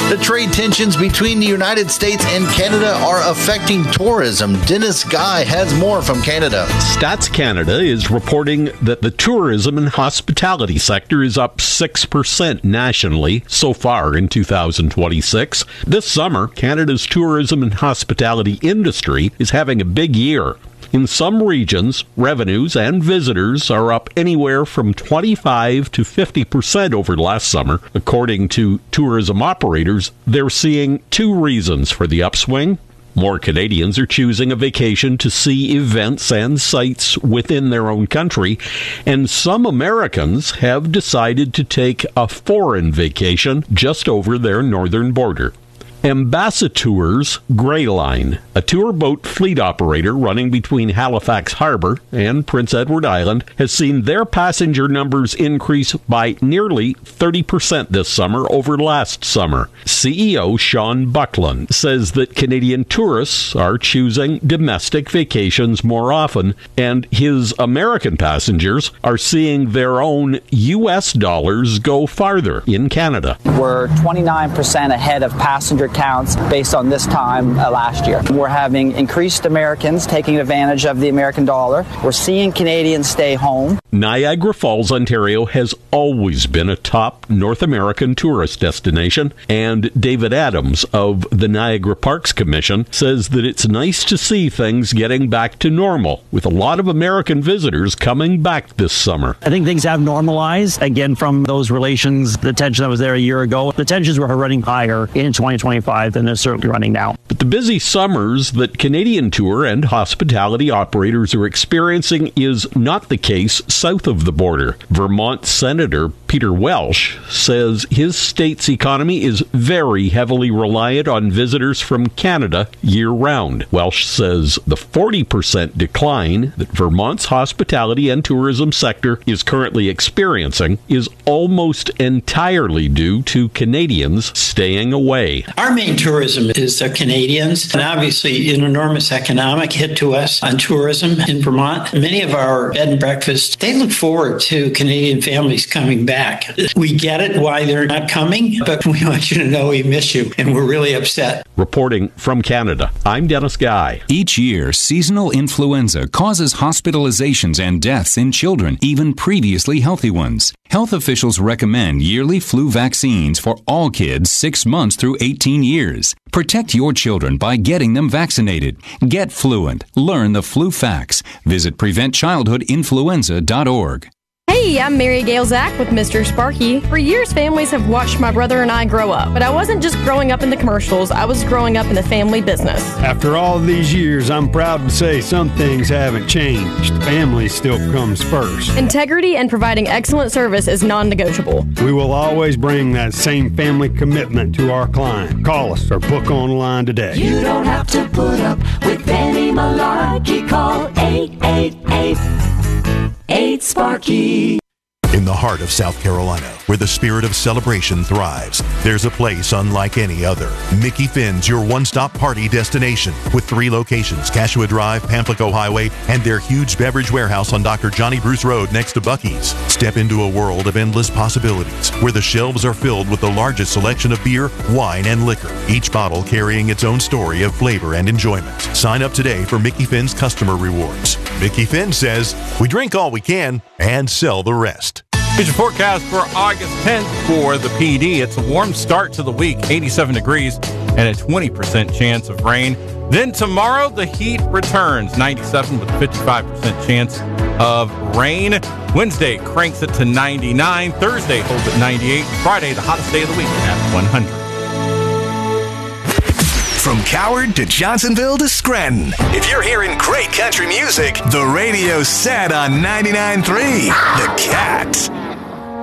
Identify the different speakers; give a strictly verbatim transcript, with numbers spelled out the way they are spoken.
Speaker 1: The trade tensions between the United States and Canada are affecting tourism. Dennis Guy has more from Canada.
Speaker 2: Stats Canada is reporting that the tourism and hospitality sector is up six percent nationally so far in two thousand twenty-six. This summer, Canada's tourism and hospitality industry is having a big year. In some regions, revenues and visitors are up anywhere from twenty-five to fifty percent over last summer. According to tourism operators, they're seeing two reasons for the upswing. More Canadians are choosing a vacation to see events and sites within their own country, and some Americans have decided to take a foreign vacation just over their northern border. Ambassadeurs Grey Line, a tour boat fleet operator running between Halifax Harbour and Prince Edward Island, has seen their passenger numbers increase by nearly thirty percent this summer over last summer. C E O Sean Buckland says that Canadian tourists are choosing domestic vacations more often, and his American passengers are seeing their own U S dollars go farther in Canada.
Speaker 3: We're twenty-nine percent ahead of passenger counts based on this time uh, last year. We're having increased Americans taking advantage of the American dollar. We're seeing Canadians stay home.
Speaker 2: Niagara Falls, Ontario has always been a top North American tourist destination, and David Adams of the Niagara Parks Commission says that it's nice to see things getting back to normal, with a lot of American visitors coming back this summer.
Speaker 4: I think things have normalized, again, from those relations, the tension that was there a year ago. The tensions were running higher in twenty twenty-five than they're certainly running now.
Speaker 2: But the busy summers that Canadian tour and hospitality operators are experiencing is not the case south of the border. Vermont Senator Peter Welch says his state's economy is very heavily reliant on visitors from Canada year-round. Welch says the forty percent decline that Vermont's hospitality and tourism sector is currently experiencing is almost entirely due to Canadians staying away.
Speaker 5: Our main tourism is the Canadians, and obviously an enormous economic hit to us on tourism in Vermont. Many of our bed and breakfasts, they look forward to Canadian families coming back. We get it why they're not coming, but we want you to know we miss you, and we're really upset.
Speaker 2: Reporting from Canada, I'm Dennis Guy.
Speaker 6: Each year, seasonal influenza causes hospitalizations and deaths in children, even previously healthy ones. Health officials recommend yearly flu vaccines for all kids six months through eighteen years. Protect your children by getting them vaccinated. Get Fluent. Learn the flu facts. Visit prevent childhood influenza dot org.
Speaker 7: Hey, I'm Mary Gail Zach with Mister Sparky. For years, families have watched my brother and I grow up. But I wasn't just growing up in the commercials, I was growing up in the family business.
Speaker 8: After all these years, I'm proud to say some things haven't changed. Family still comes first.
Speaker 7: Integrity and providing excellent service is non-negotiable.
Speaker 8: We will always bring that same family commitment to our client. Call us or book online today.
Speaker 9: You don't have to put up with any malarkey. Call eight eight eight, eight Sparky.
Speaker 10: In the heart of South Carolina, where the spirit of celebration thrives, there's a place unlike any other. Mickey Finn's your one-stop party destination with three locations, Cashua Drive, Pamplico Highway, and their huge beverage warehouse on Doctor Johnny Bruce Road next to Buc-ee's. Step into a world of endless possibilities, where the shelves are filled with the largest selection of beer, wine, and liquor, each bottle carrying its own story of flavor and enjoyment. Sign up today for Mickey Finn's customer rewards. Mickey Finn says, we drink all we can and sell the rest.
Speaker 11: Here's your forecast for August tenth for the P D. It's a warm start to the week, eighty-seven degrees and a twenty percent chance of rain. Then tomorrow, the heat returns, ninety-seven with a fifty-five percent chance of rain. Wednesday cranks it to ninety-nine. Thursday holds at ninety-eight. Friday, the hottest day of the week at one hundred.
Speaker 12: From Coward to Johnsonville to Scranton. If you're hearing great country music, the radio's set on ninety-nine point three. The Cat.